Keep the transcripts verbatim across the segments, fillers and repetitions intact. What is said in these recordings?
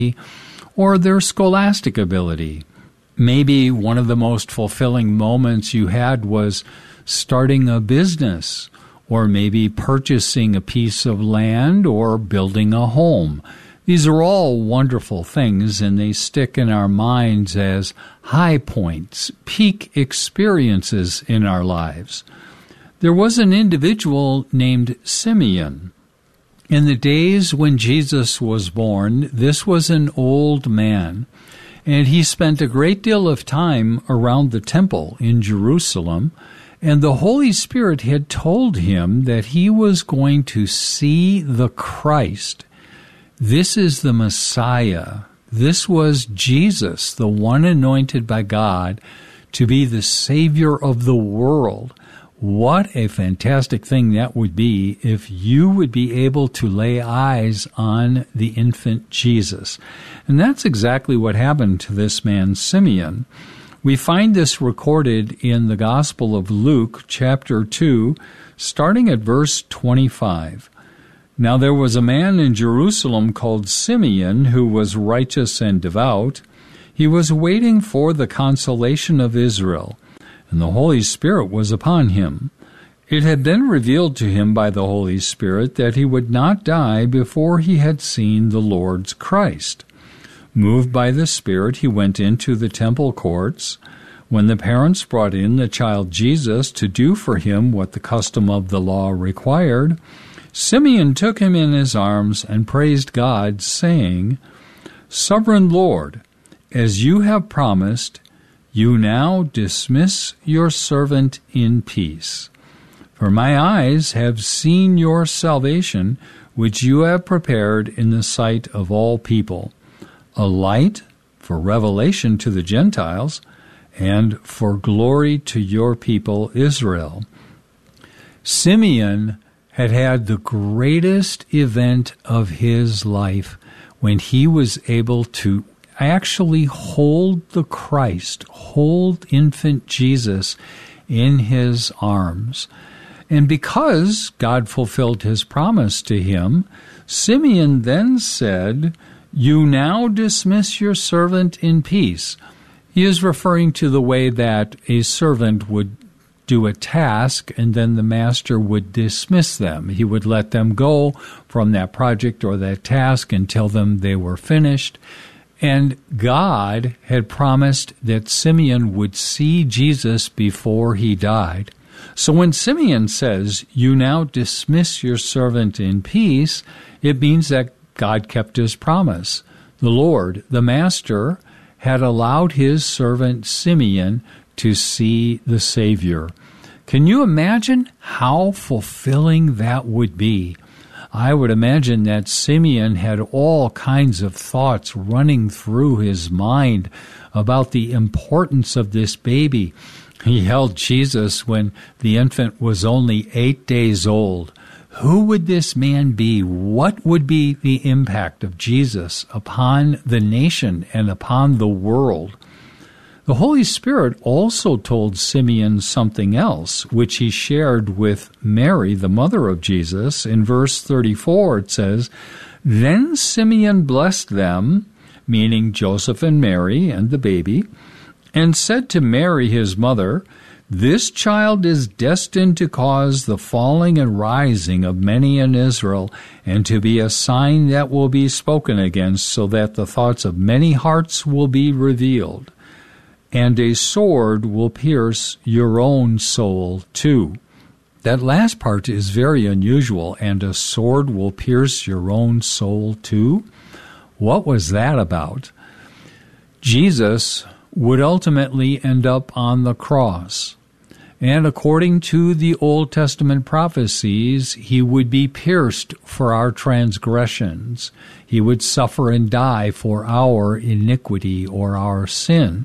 or their scholastic ability. Maybe one of the most fulfilling moments you had was starting a business, or maybe purchasing a piece of land or building a home. These are all wonderful things, and they stick in our minds as high points, peak experiences in our lives. There was an individual named Simeon. In the days when Jesus was born, this was an old man, and he spent a great deal of time around the temple in Jerusalem, and the Holy Spirit had told him that he was going to see the Christ. This is the Messiah. This was Jesus, the one anointed by God to be the Savior of the world. What a fantastic thing that would be if you would be able to lay eyes on the infant Jesus. And that's exactly what happened to this man, Simeon. We find this recorded in the Gospel of Luke, chapter two, starting at verse twenty-five. Now there was a man in Jerusalem called Simeon, who was righteous and devout. He was waiting for the consolation of Israel, and the Holy Spirit was upon him. It had been revealed to him by the Holy Spirit that he would not die before he had seen the Lord's Christ. Moved by the Spirit, he went into the temple courts. When the parents brought in the child Jesus to do for him what the custom of the law required, Simeon took him in his arms and praised God, saying, Sovereign Lord, as you have promised, you now dismiss your servant in peace. For my eyes have seen your salvation, which you have prepared in the sight of all people, a light for revelation to the Gentiles, and for glory to your people Israel. Simeon had had the greatest event of his life when he was able to actually hold the Christ, hold infant Jesus in his arms. And because God fulfilled his promise to him, Simeon then said, You now dismiss your servant in peace. He is referring to the way that a servant would do a task and then the master would dismiss them. He would let them go from that project or that task and tell them they were finished. And God had promised that Simeon would see Jesus before he died. So when Simeon says, You now dismiss your servant in peace, it means that God kept his promise. The Lord, the Master, had allowed his servant Simeon to see the Savior. Can you imagine how fulfilling that would be? I would imagine that Simeon had all kinds of thoughts running through his mind about the importance of this baby. He held Jesus when the infant was only eight days old. Who would this man be? What would be the impact of Jesus upon the nation and upon the world? The Holy Spirit also told Simeon something else, which he shared with Mary, the mother of Jesus. In verse thirty-four, it says, Then Simeon blessed them, meaning Joseph and Mary and the baby, and said to Mary, his mother, This child is destined to cause the falling and rising of many in Israel, and to be a sign that will be spoken against, so that the thoughts of many hearts will be revealed. And a sword will pierce your own soul too. That last part is very unusual, and a sword will pierce your own soul too. What was that about? Jesus would ultimately end up on the cross. And according to the Old Testament prophecies, he would be pierced for our transgressions. He would suffer and die for our iniquity or our sin.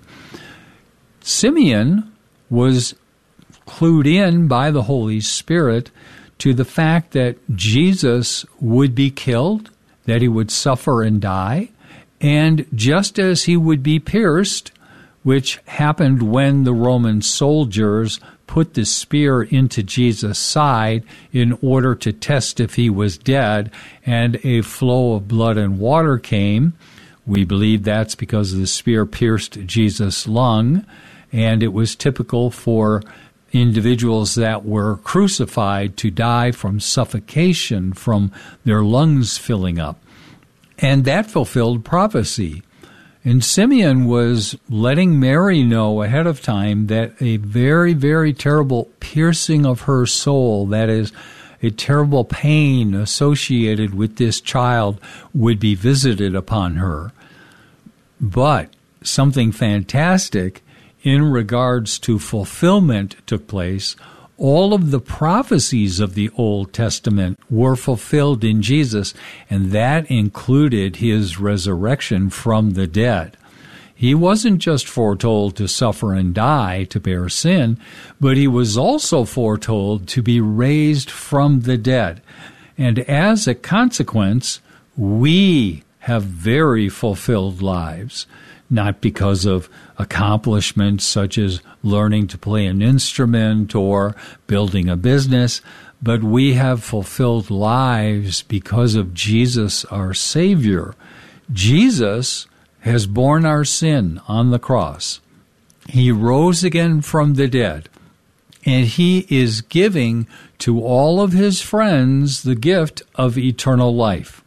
Simeon was clued in by the Holy Spirit to the fact that Jesus would be killed, that he would suffer and die, and just as he would be pierced, which happened when the Roman soldiers put the spear into Jesus' side in order to test if he was dead, and a flow of blood and water came, We believe that's because the spear pierced Jesus' lung, and it was typical for individuals that were crucified to die from suffocation, from their lungs filling up. And that fulfilled prophecy. And Simeon was letting Mary know ahead of time that a very, very terrible piercing of her soul, that is, a terrible pain associated with this child, would be visited upon her. But something fantastic in regards to fulfillment took place. All of the prophecies of the Old Testament were fulfilled in Jesus, and that included his resurrection from the dead. He wasn't just foretold to suffer and die to bear sin, but he was also foretold to be raised from the dead. And as a consequence, we have very fulfilled lives. Not because of accomplishments such as learning to play an instrument or building a business, but we have fulfilled lives because of Jesus, our Savior. Jesus has borne our sin on the cross. He rose again from the dead, and he is giving to all of his friends the gift of eternal life.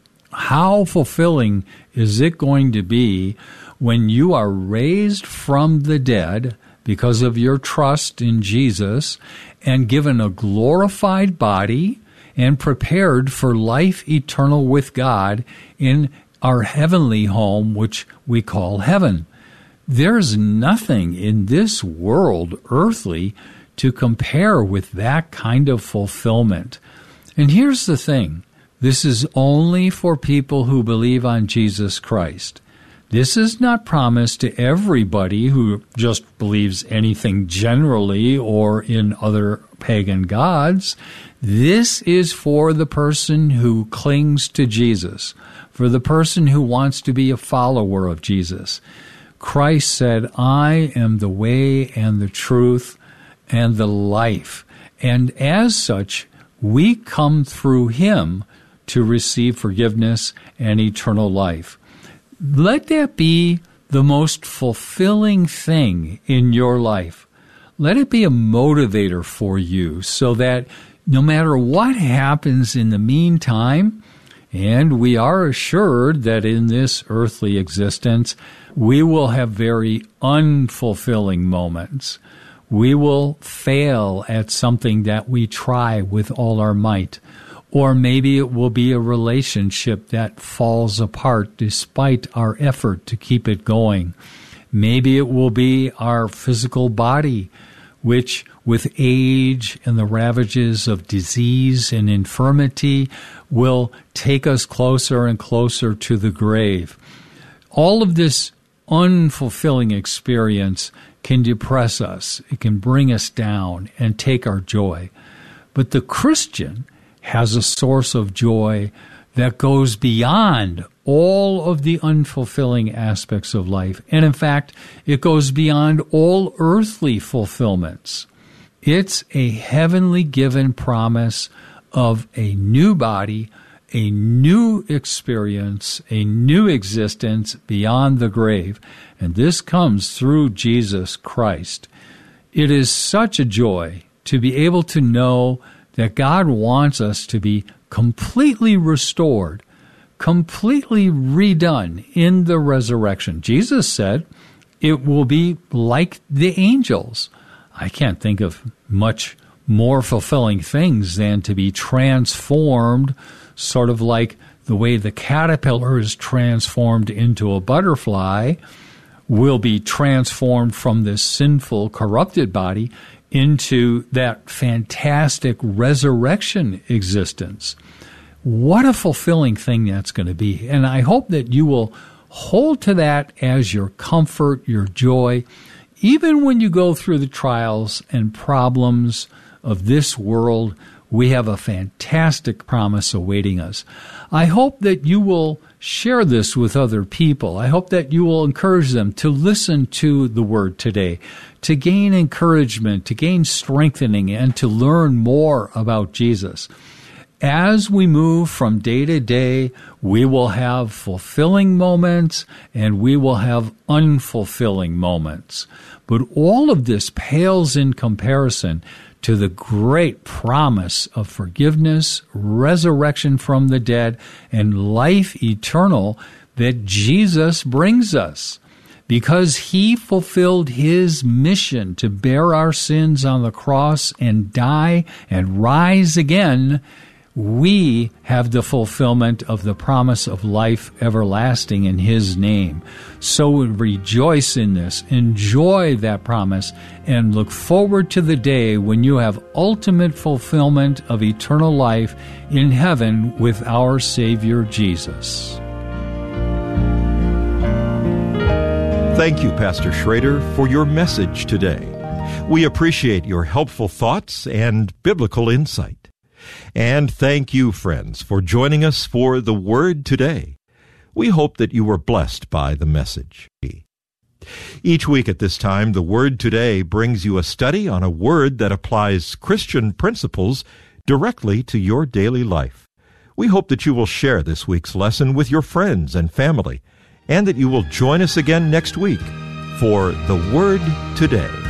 How fulfilling is it going to be when you are raised from the dead because of your trust in Jesus and given a glorified body and prepared for life eternal with God in our heavenly home, which we call heaven? There's nothing in this world, earthly, to compare with that kind of fulfillment. And here's the thing. This is only for people who believe on Jesus Christ. This is not promised to everybody who just believes anything generally or in other pagan gods. This is for the person who clings to Jesus, for the person who wants to be a follower of Jesus. Christ said, I am the way and the truth and the life. And as such, we come through him to receive forgiveness and eternal life. Let that be the most fulfilling thing in your life. Let it be a motivator for you so that no matter what happens in the meantime, and we are assured that in this earthly existence, we will have very unfulfilling moments. We will fail at something that we try with all our might. Or maybe it will be a relationship that falls apart despite our effort to keep it going. Maybe it will be our physical body, which with age and the ravages of disease and infirmity will take us closer and closer to the grave. All of this unfulfilling experience can depress us. It can bring us down and take our joy. But the Christian has a source of joy that goes beyond all of the unfulfilling aspects of life. And in fact, it goes beyond all earthly fulfillments. It's a heavenly given promise of a new body, a new experience, a new existence beyond the grave. And this comes through Jesus Christ. It is such a joy to be able to know that God wants us to be completely restored, completely redone in the resurrection. Jesus said it will be like the angels. I can't think of much more fulfilling things than to be transformed, sort of like the way the caterpillar is transformed into a butterfly, will be transformed from this sinful, corrupted body into that fantastic resurrection existence. What a fulfilling thing that's going to be. And I hope that you will hold to that as your comfort, your joy, even when you go through the trials and problems of this world. We have a fantastic promise awaiting us. I hope that you will share this with other people. I hope that you will encourage them to listen to the Word today, to gain encouragement, to gain strengthening, and to learn more about Jesus. as we move from day to day, we will have fulfilling moments and we will have unfulfilling moments. But all of this pales in comparison to the great promise of forgiveness, resurrection from the dead, and life eternal that Jesus brings us. Because he fulfilled his mission to bear our sins on the cross and die and rise again, we have the fulfillment of the promise of life everlasting in his name. So rejoice in this, enjoy that promise, and look forward to the day when you have ultimate fulfillment of eternal life in heaven with our Savior Jesus. Thank you, Pastor Schrader, for your message today. We appreciate your helpful thoughts and biblical insight. And thank you, friends, for joining us for The Word Today. We hope that you were blessed by the message. Each week at this time, The Word Today brings you a study on a word that applies Christian principles directly to your daily life. We hope that you will share this week's lesson with your friends and family, and that you will join us again next week for The Word Today.